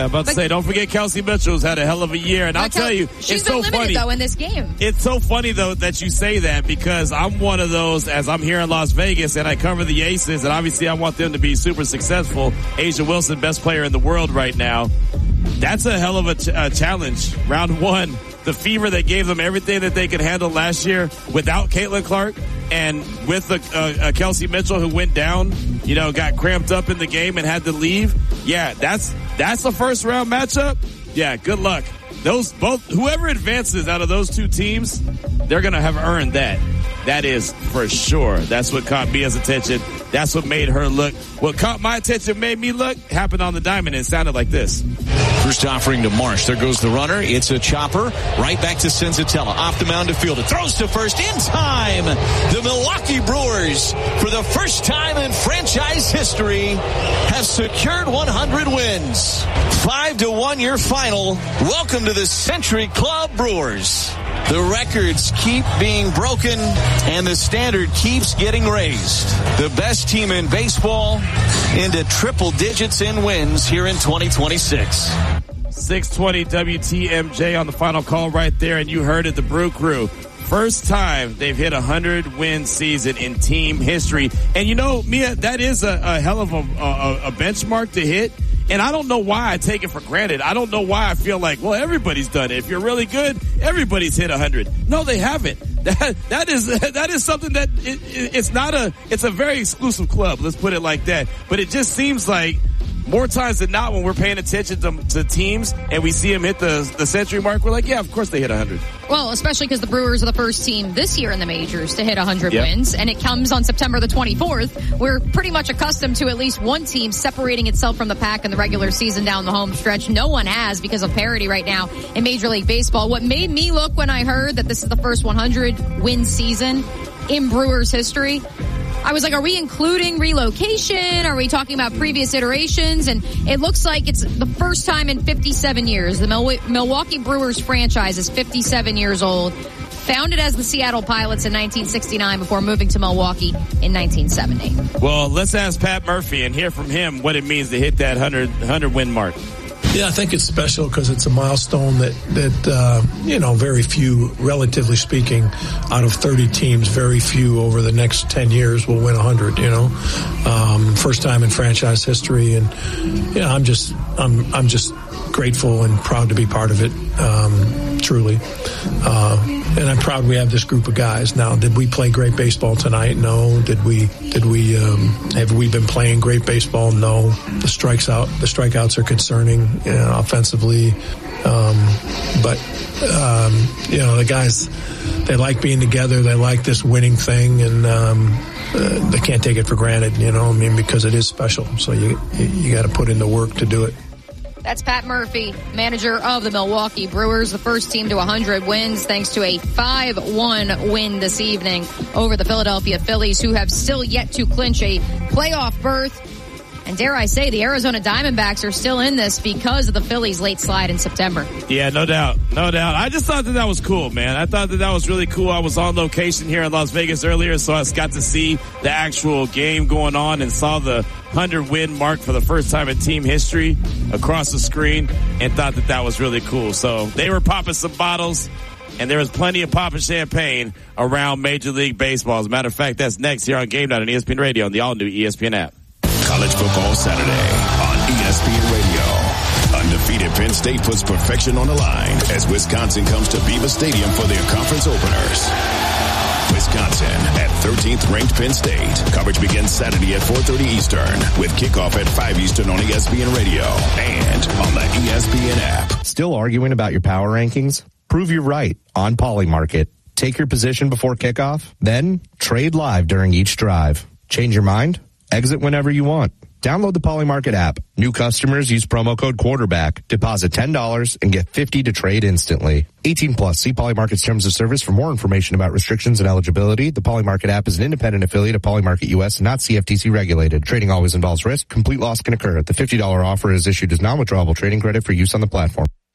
about to say, don't forget Kelsey Mitchell's had a hell of a year. And I'll tell you, she's it's so funny, though, in this game. It's so funny, though, that you say that, because I'm one of those, as I'm here in Las Vegas and I cover the Aces, and obviously I want them to be super successful. A'ja Wilson, best player in the world right now. That's a hell of a challenge. Round one, the fever that gave them everything that they could handle last year without Caitlin Clark, and with Kelsey Mitchell, who went down, got cramped up in the game and had to leave. Yeah, that's a first round matchup. Yeah, good luck. Whoever advances out of those two teams, they're going to have earned that. That is for sure. That's what caught Mia's attention. That's what made her look. What caught my attention, made me look, happened on the diamond. It sounded like this. First offering to Marsh. There goes the runner. It's a chopper. Right back to Senzatella. Off the mound to field. It throws to first in time. The Milwaukee Brewers, for the first time in franchise history, have secured 100 wins. 5-1 your final. Welcome to the Century Club Brewers. The records keep being broken, and the standard keeps getting raised. The best team in baseball into triple digits in wins here in 2026. 620 WTMJ on the final call right there, and you heard it, the Brew Crew. First time they've hit 100-win season in team history. And Mia, that is a hell of a benchmark to hit. And I don't know why I take it for granted. I don't know why I feel like, well, everybody's done it. If you're really good, everybody's hit 100. No, they haven't. That is something that it's a very exclusive club. Let's put it like that. But it just seems like more times than not, when we're paying attention to teams and we see them hit the century mark, we're like, yeah, of course they hit 100. Well, especially because the Brewers are the first team this year in the majors to hit 100 wins, and it comes on September the 24th. We're pretty much accustomed to at least one team separating itself from the pack in the regular season down the home stretch. No one has, because of parity right now in Major League Baseball. What made me look when I heard that this is the first 100-win season in Brewers history, I was like, are we including relocation? Are we talking about previous iterations? And it looks like it's the first time in 57 years. The Milwaukee Brewers franchise is 57 years old. Founded as the Seattle Pilots in 1969 before moving to Milwaukee in 1970. Well, let's ask Pat Murphy and hear from him what it means to hit that 100-win mark. Yeah, I think it's special because it's a milestone that very few, relatively speaking, out of 30 teams, very few over the next 10 years will win 100, first time in franchise history. And, I'm just grateful and proud to be part of it, truly. And I'm proud we have this group of guys. Now, did we play great baseball tonight? No. Have we been playing great baseball? No. The strikeouts are concerning, offensively. The guys, they like being together. They like this winning thing, and they can't take it for granted, because it is special. So you got to put in the work to do it. That's Pat Murphy, manager of the Milwaukee Brewers, the first team to 100 wins thanks to a 5-1 win this evening over the Philadelphia Phillies, who have still yet to clinch a playoff berth. And dare I say, the Arizona Diamondbacks are still in this because of the Phillies' late slide in September. Yeah, no doubt. No doubt. I just thought that was cool, man. I thought that was really cool. I was on location here in Las Vegas earlier, so I got to see the actual game going on and saw the 100-win mark for the first time in team history across the screen, and thought that was really cool. So they were popping some bottles, and there was plenty of popping champagne around Major League Baseball. As a matter of fact, that's next here on Game Night on ESPN Radio and the all-new ESPN app. College football Saturday on ESPN Radio. Undefeated Penn State puts perfection on the line as Wisconsin comes to Beaver Stadium for their conference openers. Wisconsin at 13th ranked Penn State. Coverage begins Saturday at 4:30 Eastern with kickoff at 5 Eastern on ESPN Radio and on the ESPN app. Still arguing about your power rankings? Prove you're right on Polymarket. Take your position before kickoff, then trade live during each drive. Change your mind? Exit whenever you want. Download the Polymarket app. New customers use promo code quarterback. Deposit $10 and get $50 to trade instantly. 18 plus. See Polymarket's terms of service for more information about restrictions and eligibility. The Polymarket app is an independent affiliate of Polymarket US and not CFTC regulated. Trading always involves risk. Complete loss can occur. The $50 offer is issued as non-withdrawable trading credit for use on the platform.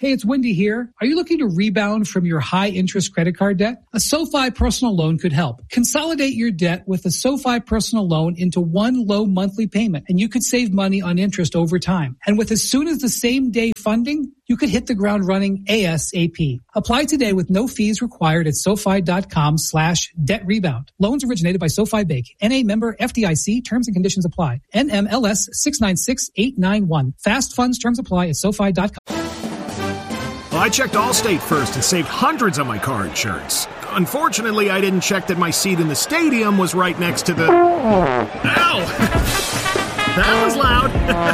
Hey, it's Wendy here. Are you looking to rebound from your high-interest credit card debt? A SoFi personal loan could help. Consolidate your debt with a SoFi personal loan into one low monthly payment, and you could save money on interest over time. And with as soon as the same day funding, you could hit the ground running ASAP. Apply today with no fees required at SoFi.com/debt rebound. Loans originated by SoFi Bank. NA member FDIC. Terms and conditions apply. NMLS 696891. Fast funds terms apply at SoFi.com. Well, I checked Allstate first and saved hundreds on my car insurance. Unfortunately, I didn't check that my seat in the stadium was right next to the... Ow! That was loud.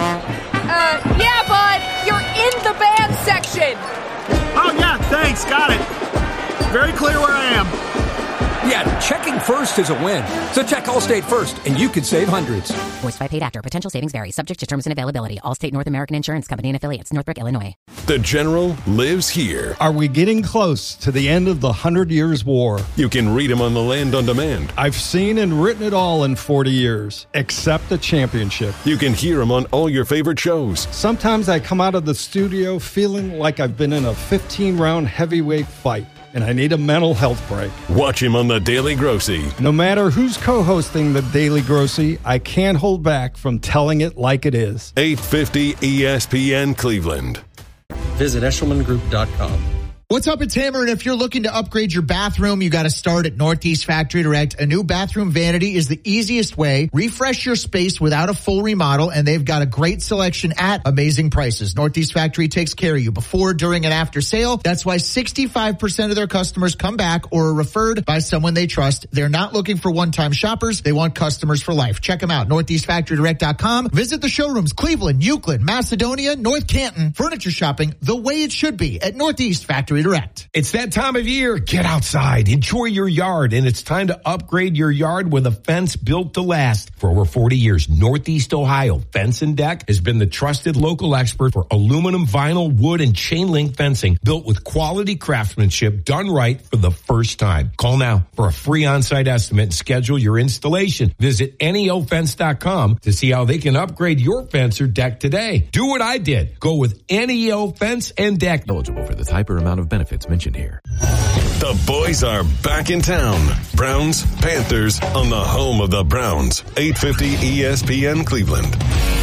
Yeah, bud. You're in the band section. Oh, yeah, thanks. Got it. Very clear where I am. Yeah, checking first is a win. So check Allstate first, and you could save hundreds. Voiced by paid actor. Potential savings vary. Subject to terms and availability. Allstate North American Insurance Company and affiliates. Northbrook, Illinois. The General lives here. Are we getting close to the end of the 100 Years' War? You can read him on the Land on Demand. I've seen and written it all in 40 years, except the championship. You can hear him on all your favorite shows. Sometimes I come out of the studio feeling like I've been in a 15-round heavyweight fight, and I need a mental health break. Watch him on The Daily Grossy. No matter who's co-hosting The Daily Grossy, I can't hold back from telling it like it is. 850 ESPN Cleveland. Visit EshelmanGroup.com. What's up, it's Hammer, and if you're looking to upgrade your bathroom, you got to start at Northeast Factory Direct. A new bathroom vanity is the easiest way. Refresh your space without a full remodel, and they've got a great selection at amazing prices. Northeast Factory takes care of you before, during, and after sale. That's why 65% of their customers come back or are referred by someone they trust. They're not looking for one-time shoppers. They want customers for life. Check them out, NortheastFactoryDirect.com. Visit the showrooms, Cleveland, Euclid, Macedonia, North Canton. Furniture shopping the way it should be at Northeast Factory Direct. It's that time of year. Get outside, enjoy your yard, and it's time to upgrade your yard with a fence built to last. For over 40 years, Northeast Ohio Fence and Deck has been the trusted local expert for aluminum, vinyl, wood, and chain link fencing built with quality craftsmanship done right for the first time. Call now for a free on-site estimate and schedule your installation. Visit NEOFence.com to see how they can upgrade your fence or deck today. Do what I did. Go with NEO Fence and Deck. Eligible for the type or amount of benefits mentioned here. The boys are back in town. Browns, Panthers on the home of the Browns. 850 ESPN Cleveland.